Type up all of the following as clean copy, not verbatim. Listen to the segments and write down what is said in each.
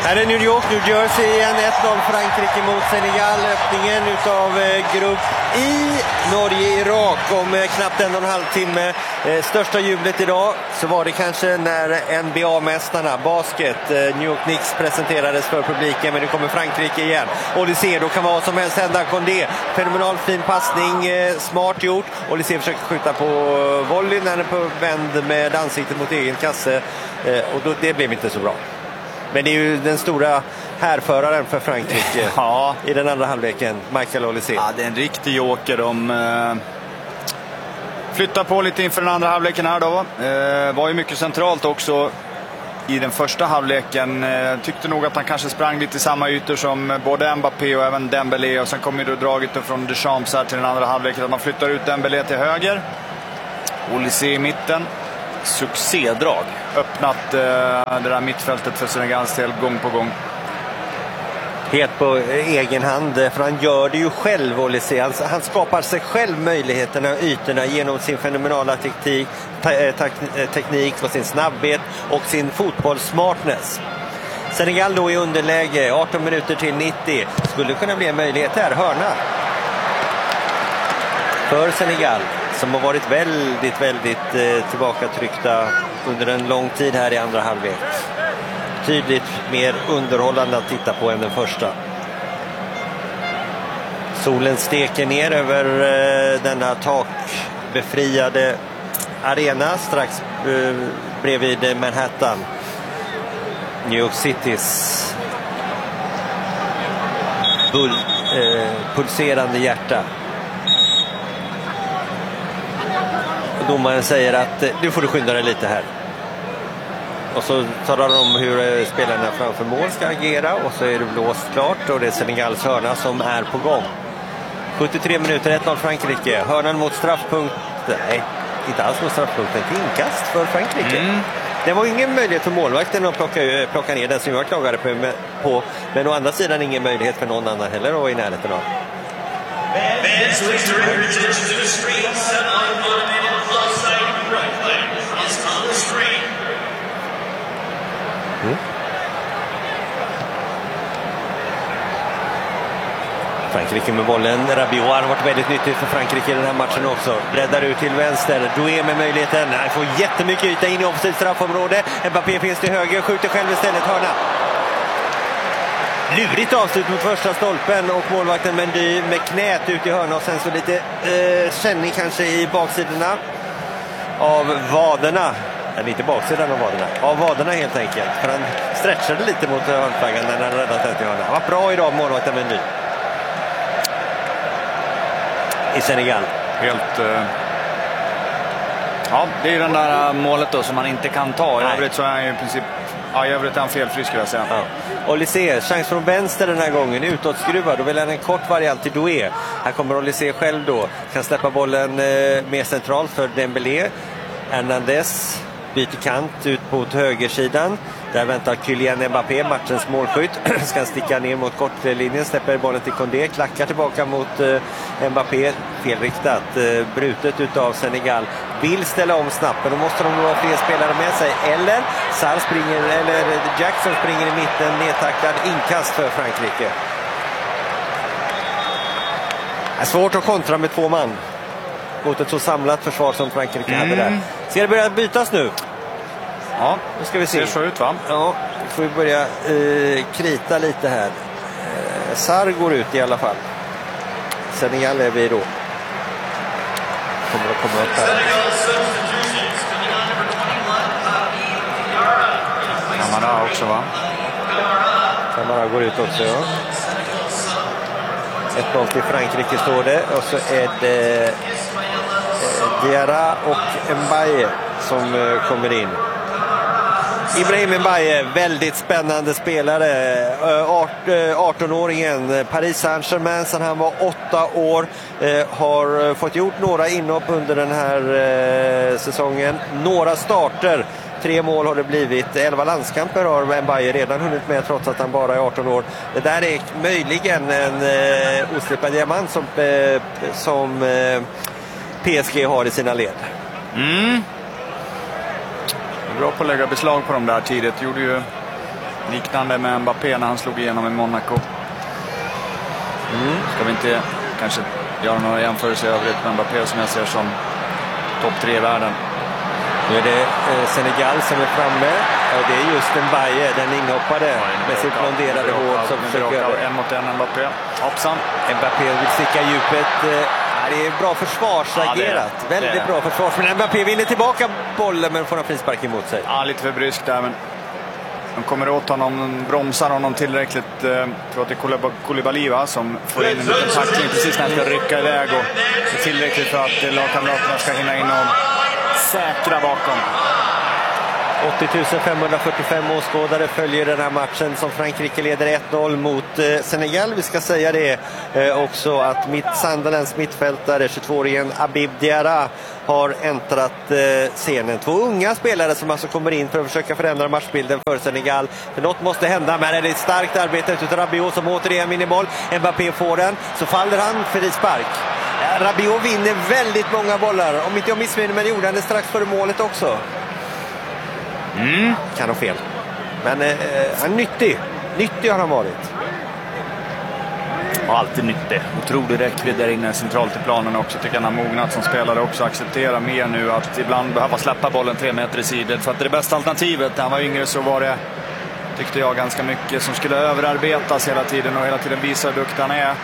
Här är New York, New Jersey igen. 1-0 Frankrike mot Senegal. Öppningen utav grupp I, Norge-Irak om knappt 1,5 timme. Största jublet idag så var det kanske när NBA-mästarna, basket, New York Knicks presenterades för publiken. Men nu kommer Frankrike igen. Olysée, då kan vad som helst hända. Condé, fenomenalt fin passning, smart gjort. Olysée försöker skjuta på volley när den är på vänd med ansiktet mot egen kasse. Och då, det blev inte så bra. Men det är ju den stora härföraren för Frankrike i den andra halvleken, Michael Olysée. Ja, det är en riktig joker. De flyttar på lite inför den andra halvleken här då. Var ju mycket centralt också i den första halvleken. Tyckte nog att han kanske sprang lite i samma ytor som både Mbappé och även Dembélé. Och sen kommer ju då draget från Deschamps här till den andra halvleken. Att man flyttar ut Dembélé till höger. Olysée i mitten. Succédrag. Öppnat det där mittfältet för Senegals del gång på gång. Helt på egen hand, för han gör det ju själv, Olysée. Han skapar sig själv möjligheterna och ytorna genom sin fenomenala teknik och sin snabbhet och sin fotbollssmartness. Senegal då i underläge, 18 minuter till 90. Skulle kunna bli en möjlighet här, hörna. För Senegal, som har varit väldigt tillbakatryckta under en lång tid här i andra halvlek. Tydligt mer underhållande att titta på än den första. Solen steker ner över denna takbefriade arena strax bredvid Manhattan. New York Citys pulserande hjärta. Domaren säger att nu får du skynda dig lite här. Och så talar de om hur spelarna framför mål ska agera. Och så är det blåst klart och det är Senegals hörna som är på gång. 73 minuter, 1-0 Frankrike. Hörnan mot straffpunkt. Nej, inte alls mot straffpunkten. Till inkast för Frankrike. Det var ingen möjlighet för målvakten att plocka ner den som jag klagade på. Men å andra sidan ingen möjlighet för någon annan heller och i närheten av. Frankrike med bollen. Rabiot har varit väldigt nyttigt för Frankrike i den här matchen också. Breddar ut till vänster. Doué med möjligheten. Han får jättemycket yta in i offensivt straffområde. Mbappé finns till höger. Skjuter själv istället. Hörna. Lurigt avslut mot första stolpen och målvakten Mendy med knät ut i hörna och sen så lite känning kanske i baksidorna av vaderna. Eller inte baksidan av vaderna. Av vaderna helt enkelt. För han stretchade lite mot hörnflaggan när han räddade den till hörna. Han var bra idag, målvakten Mendy. I Senegal. Helt... Ja, det är den där målet då som man inte kan ta. I övrigt så är han ju i princip... Ja, i övrigt är han felfri skulle jag säga. Ja. Olysée, chans från vänster den här gången. Utåtskruvad. Då vill han en kort variant till Doué. Här kommer Olysée själv då. Kan släppa bollen mer centralt för Dembélé. Hernandez byter kant ut på högersidan. Där väntar Kylian Mbappé, matchens målskytt. Ska sticka ner mot kortlinjen, släpper bollen till Condé, klackar tillbaka mot Mbappé. Felriktat, brutet utav Senegal. Vill ställa om snabbt, men då måste de ha fler spelare med sig. Eller Sarr springer, eller Jackson springer i mitten, nedtacklad, inkast för Frankrike. Det är svårt att kontra med 2 man. Mot ett så samlat försvar som Frankrike hade där. Ska det börja bytas nu? Ja, nu ska vi se. Det ser så ut, va? Ja, vi får börja krita lite här. Sarr går ut i alla fall. Senegal är vi då. Kommer att komma upp här. Kamara också, va? Kamara går ut också, ja. 1-0 till Frankrike står det. Och så är det Diarra och Mbaye som kommer in. Ibrahim Mbaye, väldigt spännande spelare. 18-åringen, Paris Saint-Germain sedan han var 8 år. Har fått gjort några inhopp under den här säsongen. Några starter. 3 mål har det blivit. 11 landskamper har Mbaye redan hunnit med trots att han bara är 18 år. Det där är möjligen en oslipad diamant som PSG har i sina led. Bra på att lägga beslag på dem där tidigt. Gjorde ju Liknande med Mbappé när han slog igenom i Monaco. Ska vi inte kanske göra några jämförelser i övrigt med Mbappé som jag ser som topp 3 i världen. Nu är det Senegal som är framme. Och det är just Mbaye, den inhoppade med sitt blonderade hår som försöker... En mot en Mbappé. Hoppsan. Mbappé vill sticka djupet. Det är bra försvarsagerat. Väldigt bra försvars. Men Mbappé vinner tillbaka bollen men får en frispark emot sig. Ja, lite för brysk där, men de kommer åt honom, bromsar honom tillräckligt. Jag tror att det är Koulibaly som får in en liten tackling precis när han ska rycka iväg. Och det är tillräckligt för att lagkamraterna ska hinna in och säkra bakom. 80 545 åskådare följer den här matchen som Frankrike leder 1-0 mot Senegal. Vi ska säga det också att Sunderlands mittfältare, 22-åringen Habib Diarra, har äntrat scenen. 2 unga spelare som alltså kommer in för att försöka förändra matchbilden för Senegal. För något måste hända, men är det ett starkt arbete utav Rabiot som återigen vinner boll. Mbappé får den, så faller han för frispark. Rabiot vinner väldigt många bollar. Om inte jag missminner mig gjorde han det strax före målet också. Kan ha fel. Men han är nyttig. Nyttig har han varit. Och alltid nyttig. Otrolig räckvidd där inne centralt i planen också. Tycker han har mognat som spelare också. Acceptera mer nu att ibland behöva släppa bollen 3 meter i sidled. För att det är det bästa alternativet. När han var yngre så var det, tyckte jag, ganska mycket som skulle överarbetas hela tiden. Och hela tiden visa hur duktig han är.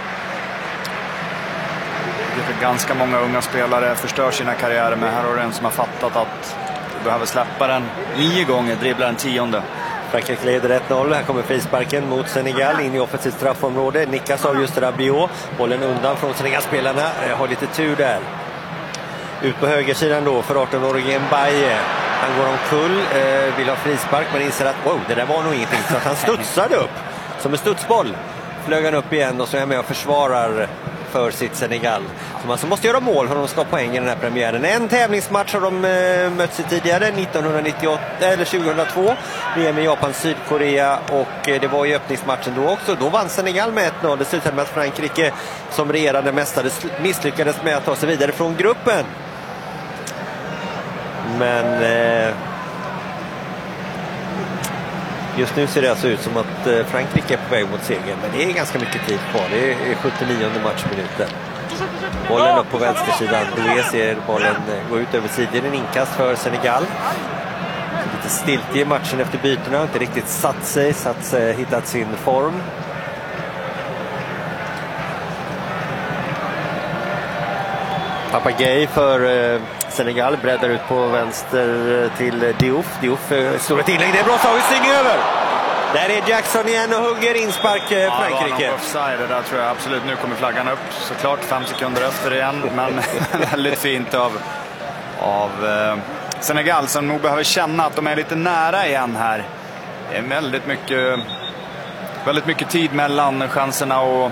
Det är ganska många unga spelare förstör sina karriärer. Men här har det en som har fattat att behöver släppa den 9 gånger, dribblar den 10:e. Frankrike leder 1-0. Här kommer frisparken mot Senegal in i offensivt straffområde. Nickas av just Rabiot. Bollen undan från Senegal-spelarna. Har lite tur där. Ut på högersidan då för 18-åringen Mbaye. Han går omkull, vill ha frispark men inser att det där var nog ingenting. Så att han studsade upp. Som en studsboll flög han upp igen och så är med och försvarar för sitt Senegal. Så man så måste göra mål för att de ska ha poäng i den här premiären. En tävlingsmatch har de mötts i tidigare, 1998 eller 2002. VM i Japan, Sydkorea, och det var i öppningsmatchen då också. Då vann Senegal med 1-0. Det slutade med att Frankrike som regerande mästare misslyckades med att ta sig vidare från gruppen. Men just nu ser det alltså ut som att Frankrike är på väg mot seger. Men det är ganska mycket tid kvar. Det är 79:e matchminuten. Bollen upp på vänstersidan. Doué ser bollen gå ut över sidan. En inkast för Senegal. Lite stiltig i matchen efter bytena. Inte riktigt hittat sin form. Papagay för Senegal breddar ut på vänster till Diouf. Diouf slår ett inlägg. Det är bra taget, sting över. Där är Jackson igen och hugger inspark Frankrike. Ja, offside, det där tror jag absolut. Nu kommer flaggan upp. Såklart 5 sekunder efter igen. Men väldigt fint av Senegal som nog behöver känna att de är lite nära igen här. Det är väldigt mycket tid mellan chanserna och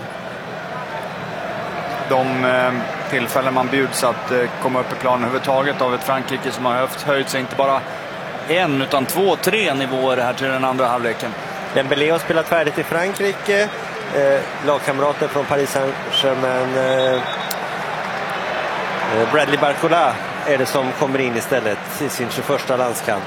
de tillfällen man bjuds att komma upp i planen överhuvudtaget av ett Frankrike som har höjt sig inte bara 1 utan 2-3 nivåer här till den andra halvleken. Dembélé har spelat färdigt i Frankrike. Lagkamrater från Paris Saint-Germain, Bradley Barcola är det som kommer in istället i sin 21:a landskamp.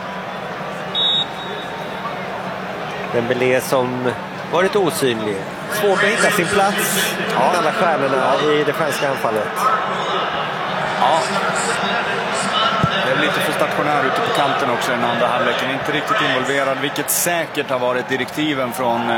Dembélé som varit osynlig. Svårt att hitta sin plats med alla stjärnorna i det franska anfallet. Ja. Det är lite för stationär ute på kanten också i den andra halvleken. Inte riktigt involverad, vilket säkert har varit direktiven från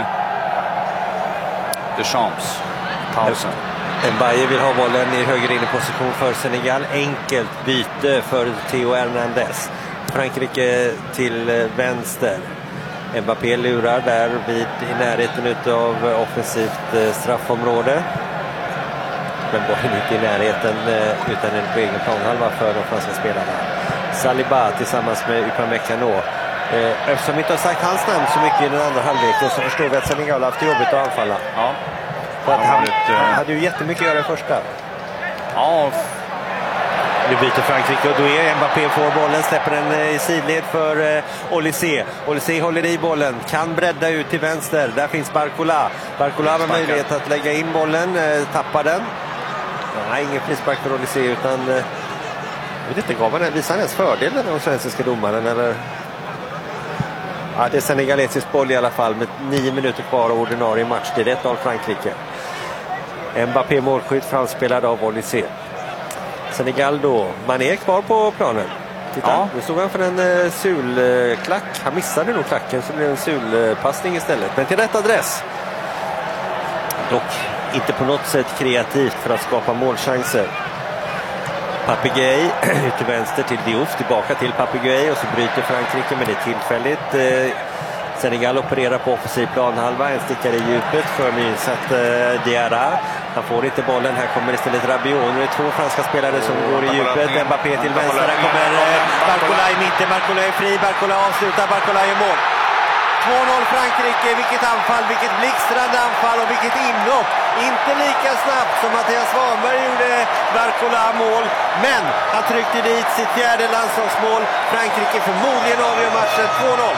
Deschamps. Pausen. Mbaye vill ha bollen i höger inneposition för Senegal. Enkelt byte för Theo Hernandez. Frankrike till vänster. Mbappé lurar där i närheten av offensivt straffområde. Men bollen inte i närheten utan en på egen planhalva för de franska spelarna. Saliba tillsammans med Upamecano. Eftersom vi inte har sagt hans namn så mycket i den andra halvleken så förstår vi att Senegal har haft jobbigt att anfalla. Ja. För att han hade ju jättemycket att göra i första. Ja. Nu byter Frankrike och då är Mbappé får bollen, släpper den i sidled för Olysée. Olysée håller i bollen, kan bredda ut till vänster. Där finns Barcola. Barcola har möjlighet att lägga in bollen, tappar den. Nej, ingen frispark för Olysée utan jag vet inte, visar han ens fördelen av svenska domaren eller? Ja, det är senegalesisk boll i alla fall med 9 minuter kvar av ordinarie match. Det är 1-0 Frankrike. Mbappé målskytt framspelad av Olysée. Senegal då. Mané är kvar på planen. Titta, ja. Nu stod han för en sulklack. Han missade nog klacken så det blev en sulpassning istället. Men till rätt adress. Dock inte på något sätt kreativt för att skapa målchanser. Papegay ut till vänster till Diouf, tillbaka till Papegay och så bryter Frankrike, men det är tillfälligt. Senegal opererar på offensiv planhalva, en stickare i djupet för nyinsatt Diarra. Han får inte bollen, här kommer istället Rabiot. Nu är det 2 franska spelare som går i djupet. Mbappé till vänster, här kommer Barcola i mitten. Barcola är fri, Barcola avslutar, Barcola i mål. 2-0 Frankrike, vilket anfall, vilket blixtrande anfall och vilket inlopp. Inte lika snabbt som Mattias Svanberg gjorde Barcola mål, men han tryckte dit sitt 4:e landslagsmål. Frankrike förmodligen avgör matchen 2-0.